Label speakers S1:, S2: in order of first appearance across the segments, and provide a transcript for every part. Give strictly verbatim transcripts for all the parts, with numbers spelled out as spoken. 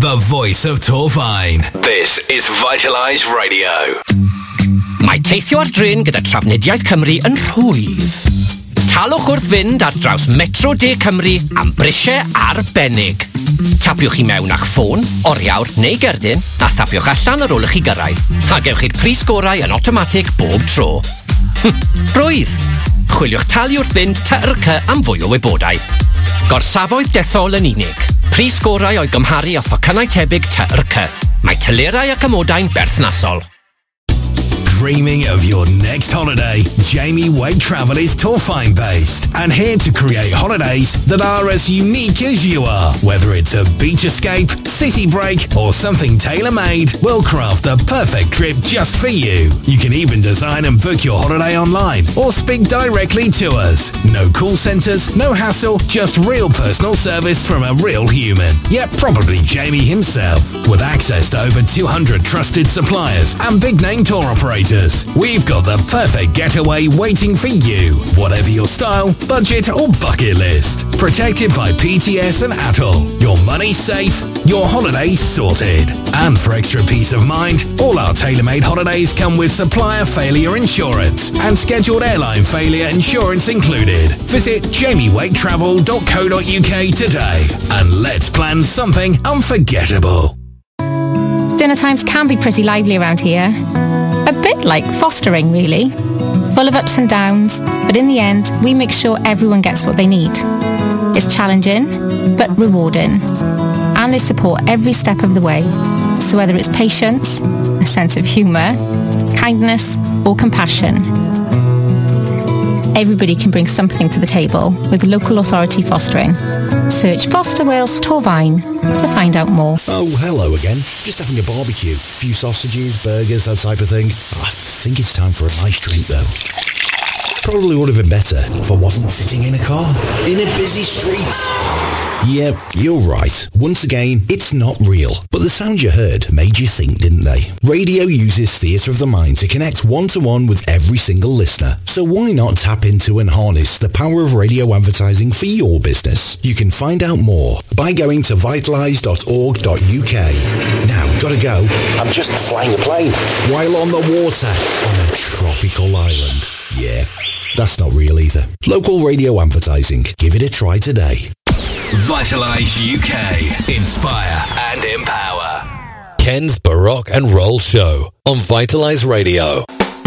S1: The voice of Torfaen. This is Vitalise Radio.
S2: Mae teithio ar drên gyda Trafnidiaeth Cymru yn rhwydd. Talwch wrth fynd ar draws Metro De Cymru am brisiau arbennig. Tapiwch i mewn a'ch ffôn, oriawr neu gerdyn, a thapiwch allan ar ôl i chi gyrraedd. A gewch chi'r pris gorau yn automatic bob tro. Rwydd. Chwiliwch talu wrth fynd T R C am fwy o wybodaeth. Gorsafoedd dethol yn unig. Pris gorau o'i gymharu â phocynnau tebyg T R C. Mae tylerau ac amodau'n berthnasol.
S1: Dreaming of your next holiday? Jamie Wake Travel is Torfaen based and here to create holidays that are as unique as you are. Whether it's a beach escape, city break or something tailor-made, we'll craft the perfect trip just for you. You can even design and book your holiday online or speak directly to us. No call centres, no hassle, just real personal service from a real human. Yep, probably Jamie himself. With access to over two hundred trusted suppliers and big name tour operators, we've got the perfect getaway waiting for you. Whatever your style, budget or bucket list. Protected by P T S and A T O L. Your money's safe, your holiday's sorted. And for extra peace of mind, all our tailor-made holidays come with supplier failure insurance and scheduled airline failure insurance included. Visit jamie wake travel dot co dot uk today and let's plan something unforgettable.
S3: Dinner times can be pretty lively around here. A bit like fostering, really. Full of ups and downs, but in the end, we make sure everyone gets what they need. It's challenging, but rewarding. And they support every step of the way. So whether it's patience, a sense of humour, kindness, or compassion, everybody can bring something to the table with local authority fostering. Search Foster Wales Torfaen to find out more.
S4: Oh, hello again. Just having a barbecue. A few sausages, burgers, that type of thing. I think it's time for a nice drink, though. Probably would have been better if I wasn't sitting in a car in a busy street. Yep, you're right. Once again, it's not real. But the sounds you heard made you think, didn't they? Radio uses theatre of the mind to connect one-to-one with every single listener. So why not tap into and harness the power of radio advertising for your business? You can find out more by going to vitalise dot org dot uk. Now, gotta go. I'm just flying a plane. While on the water, on a tropical island. Yeah, that's not real either. Local radio advertising. Give it a try today.
S1: Vitalise U K. Inspire and empower.
S5: Ken's Baroque and Roll Show on Vitalise Radio.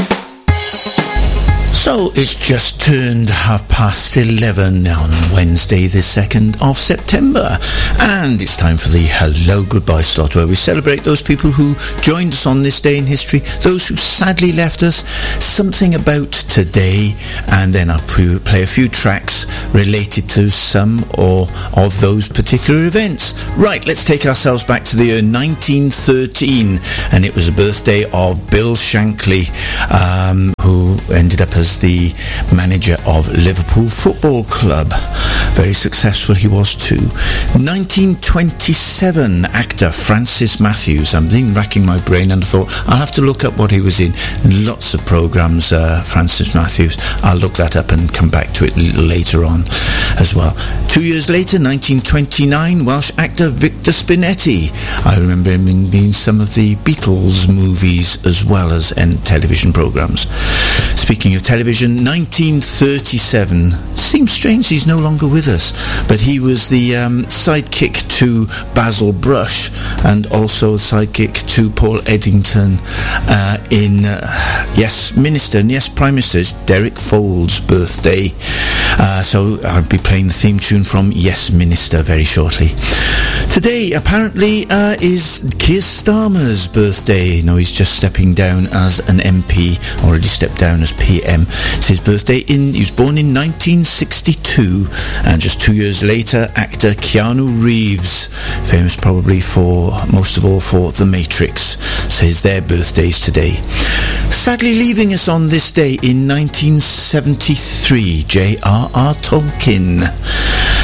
S6: So it's just turned half past eleven on Wednesday the second of September, and it's time for the Hello Goodbye slot, where we celebrate those people who joined us on this day in history, those who sadly left us, something about today, and then I'll play a few tracks related to some or of those particular events. Right, let's take ourselves back to the year nineteen thirteen, and it was the birthday of Bill Shankly, um, who ended up as the manager of Liverpool Football Club. Very successful he was too. nineteen twenty-seven, actor Francis Matthews. I'm been racking my brain and I thought I'll have to look up what he was in. Lots of programmes, uh, Francis Matthews. I'll look that up and come back to it a little later on as well. Two years later, nineteen twenty-nine, Welsh actor Victor Spinetti. I remember him in, in some of the Beatles movies as well as in television programmes. Speaking of television, nineteen thirty-seven. Seems strange he's no longer with us, but he was the um, sidekick to Basil Brush and also sidekick to Paul Eddington uh, in uh, Yes Minister and Yes Prime Minister's Derek Folds' birthday. Uh, so I'll be playing the theme tune from Yes Minister very shortly. Today apparently uh, is Keir Starmer's birthday. No, he's just stepping down as an M P, already stepped down as P M. It's his birthday. In he was born in nineteen sixty-two, and just two years later, actor Keanu Reeves, famous probably for most of all for The Matrix, says their birthdays today. Sadly leaving us on this day in nineteen seventy-three, J R R Tolkien.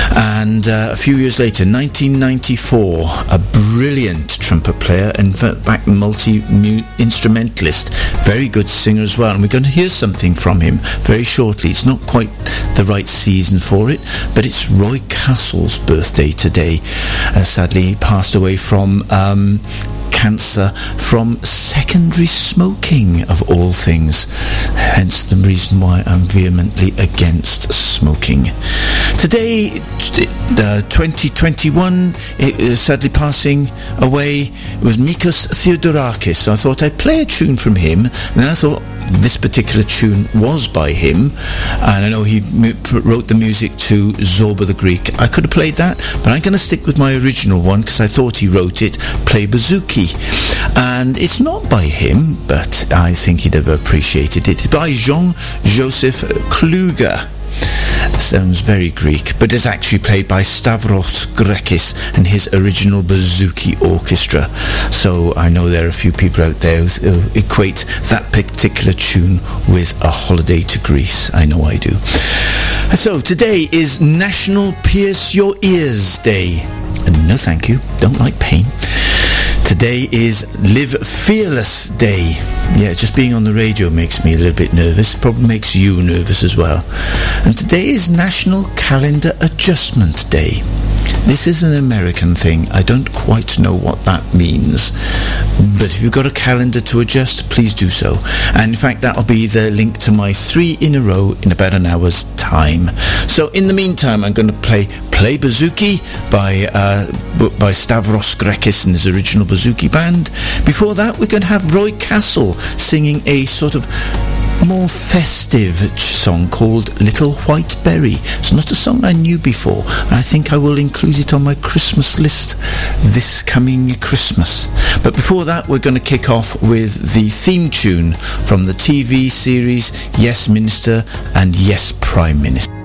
S6: And uh, a few years later, nineteen ninety-four, a brilliant trumpet player, in fact multi-instrumentalist, very good singer as well, and we're going to hear something from him very shortly. It's not quite the right season for it, but it's Roy Castle's birthday today. Uh, sadly, he passed away from um, cancer from secondary smoking, of all things. Hence the reason why I'm vehemently against smoking. Today, uh, twenty twenty-one, it, uh, sadly passing away, was Nikos Theodorakis. So I thought I'd play a tune from him, and then I thought this particular tune was by him, and I know he m- wrote the music to Zorba the Greek. I could have played that, but I'm going to stick with my original one because I thought he wrote it, Play Bouzouki. And it's not by him, but I think he'd have appreciated it. It's by Jean-Joseph Kluger. Sounds very Greek, but is actually played by Stavros Grekis and his original bouzouki orchestra. So I know there are a few people out there who equate that particular tune with a holiday to Greece. I know I do. So today is National Pierce Your Ears Day. And no thank you, don't like pain. Today is Live Fearless Day. Yeah, just being on the radio makes me a little bit nervous. Probably makes you nervous as well. And today is National Calendar Adjustment Day. This is an American thing. I don't quite know what that means. But if you've got a calendar to adjust, please do so. And in fact, that'll be the link to my three in a row in about an hour's time. So in the meantime, I'm going to play Play Bouzouki by uh, by Stavros Grekis and his original bouzouki band. Before that, we're going to have Roy Castle singing a sort of more festive song called Little White Berry. It's not a song I knew before, and I think I will include it on my Christmas list this coming Christmas. But before that, we're going to kick off with the theme tune from the T V series Yes Minister and Yes Prime Minister.